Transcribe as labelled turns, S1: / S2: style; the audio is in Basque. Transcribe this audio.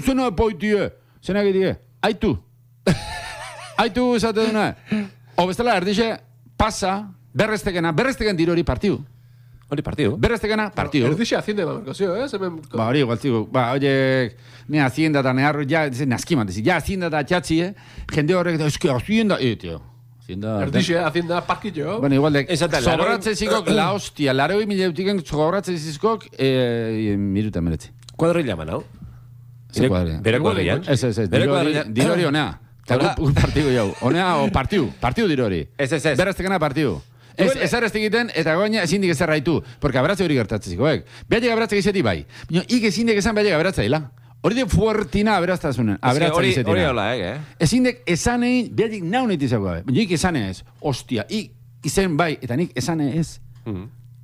S1: zena poitie, zena gitie, aitu. Aitu esate duna. O bestela, erdixe, pasa, berrezteken dirori partiu.
S2: Hori partidu.
S1: Berreztekena, partiu.
S3: Erdixe hacienda emankozio,
S1: Hori, igual, tigo. Oie, ne hacienda da neharro, ja, naskiman, ja, hacienda da txatzi, jende horrek, eski, hacienda, tio.
S3: Erdixe, hacienda parkillo.
S1: Bueno, igual, sobratzen zikok, la hostia, 80.000 eutiken sobratzen zizkok, miruta meretzi.
S2: Kuadrilla man, hau?
S1: Ze kuadrilla?
S2: Bere kuadrillan?
S1: Ez, dirori honea. Partidu jau. Honea, o partiu dirori.
S2: Ez.
S1: Berreztekena partiu. Ez arrezte egiten, eta goaina ezin dik ezerra ditu. Porque aberatze hori gertatzezikoek. Behatik aberatze gizeti bai. Ik ezin dik esan behatik aberatze dila. Hori de fuertina aberaztazunen. Aberatze gizetina.
S2: Hori hola,
S1: ezin dik esanei, behatik naunit izako gabe. Ik esane ez. Ostia, ik izen bai, eta nik esane ez.